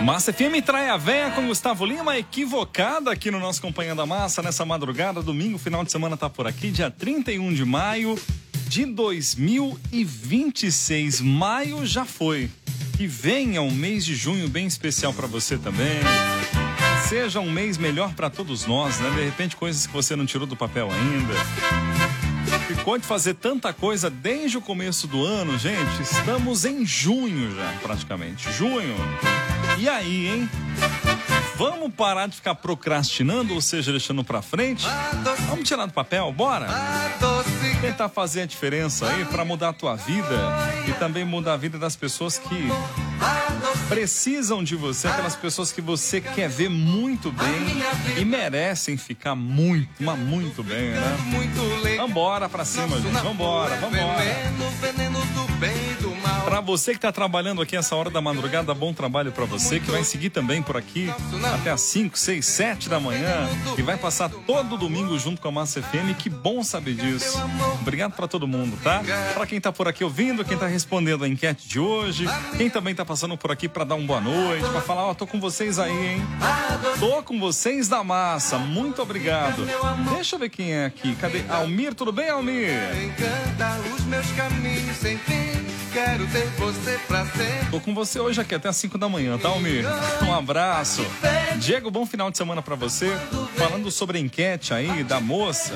Massa FM trai a véia com Gustavo Lima, equivocada aqui no nosso Companhia da Massa, nessa madrugada, domingo, final de semana tá por aqui, dia 31 de maio de 2026. Maio já foi. E venha um mês de junho bem especial para você também. Seja um mês melhor para todos nós, né? De repente, coisas que você não tirou do papel ainda. Ficou de fazer tanta coisa desde o começo do ano, gente. Estamos em junho já, praticamente. Junho. E aí, hein? Vamos parar de ficar procrastinando, ou seja, deixando pra frente? Vamos tirar do papel, bora? Tentar fazer a diferença aí pra mudar a tua vida e também mudar a vida das pessoas que precisam de você, aquelas pessoas que você quer ver muito bem e merecem ficar muito, mas muito bem, né? Vambora pra cima, gente. Vambora. Pra você que tá trabalhando aqui essa hora da madrugada, bom trabalho pra você, que vai seguir também por aqui até as 5, 6, 7 da manhã e vai passar todo domingo junto com a Massa FM. Que bom saber disso. Obrigado pra todo mundo, tá? Pra quem tá por aqui ouvindo, quem tá respondendo a enquete de hoje, quem também tá passando por aqui pra dar uma boa noite, pra falar, ó, tô com vocês aí, hein? Tô com vocês da Massa, muito obrigado. Deixa eu ver quem é aqui. Cadê? Almir, tudo bem, Almir? Encanta os meus caminhos sem fim. Quero ter você pra sempre. Tô com você hoje aqui até as 5 da manhã, tá, Almir? Um abraço. Diego, bom final de semana pra você. Falando sobre a enquete aí da moça.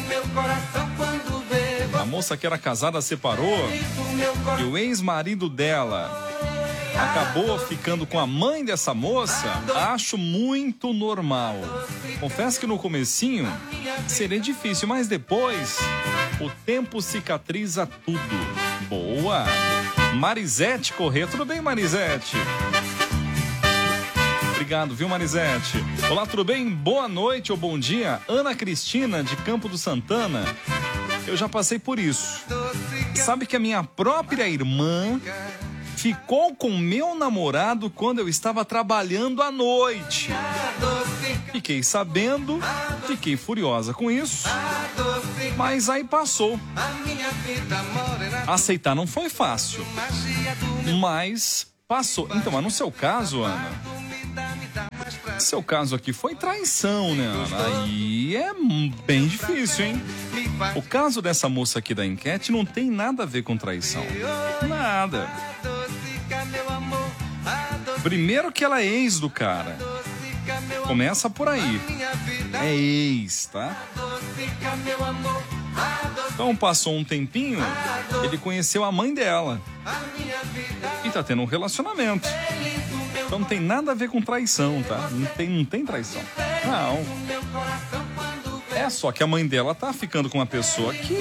A moça que era casada separou e o ex-marido dela acabou ficando com a mãe dessa moça. Acho muito normal. Confesso que no comecinho seria difícil, mas depois o tempo cicatriza tudo. Boa! Marisete Corrêa, tudo bem, Marisete? Obrigado, viu, Marisete? Olá, tudo bem? Boa noite ou bom dia. Ana Cristina, de Campo do Santana. Eu já passei por isso. Sabe que a minha própria irmã ficou com meu namorado quando eu estava trabalhando à noite. Fiquei sabendo, fiquei furiosa com isso, mas aí passou. Aceitar não foi fácil, mas passou. Então, mas no seu caso, Ana, seu caso aqui foi traição, né, Ana? Aí é bem difícil, hein? O caso dessa moça aqui da enquete não tem nada a ver com traição. Nada. Primeiro que ela é ex do cara. Começa por aí. É ex, tá? Então passou um tempinho, ele conheceu a mãe dela. E tá tendo um relacionamento. Então não tem nada a ver com traição, tá? Não tem traição. Não. É só que a mãe dela tá ficando com uma pessoa que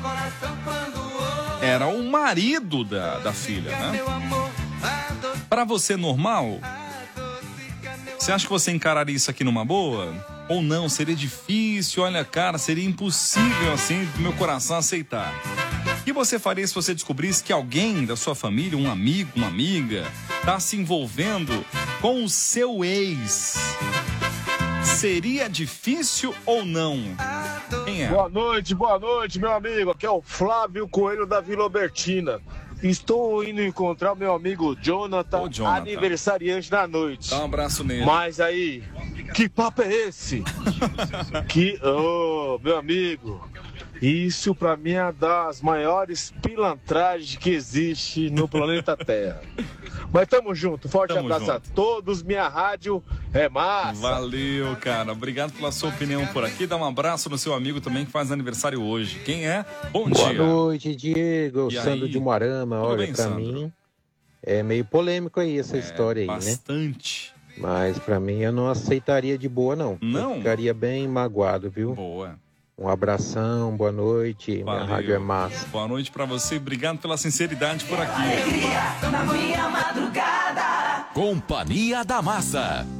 era o marido da filha, né? Pra você normal? Você acha que você encararia isso aqui numa boa? Ou não? Seria difícil? Olha, cara, seria impossível assim do meu coração aceitar. O que você faria se você descobrisse que alguém da sua família, um amigo, uma amiga, tá se envolvendo com o seu ex? Seria difícil ou não? Quem é? Boa noite, meu amigo. Aqui é o Flávio Coelho da Vila Albertina. Estou indo encontrar o meu amigo Jonathan, aniversariante da noite. Dá um abraço nele. Mas aí, que papo é esse? Meu amigo, isso pra mim é uma das maiores pilantragens que existe no planeta Terra. Mas tamo junto, forte abraço a todos, minha rádio é massa. Valeu, cara, obrigado pela sua opinião por aqui. Dá um abraço no seu amigo também que faz aniversário hoje. Quem é? Bom dia. Boa noite, Diego, E Sandro aí? de Moarama. Tudo Olha, bem, pra Sandro? mim é meio polêmico aí essa história aí, bastante. né? Mas pra mim eu não aceitaria de boa, não. Não? Eu ficaria bem magoado, viu? Boa. Um abração, boa noite. Valeu. Minha rádio é massa. Boa noite pra você, obrigado pela sinceridade por aqui. Na minha madrugada. Companhia da Massa.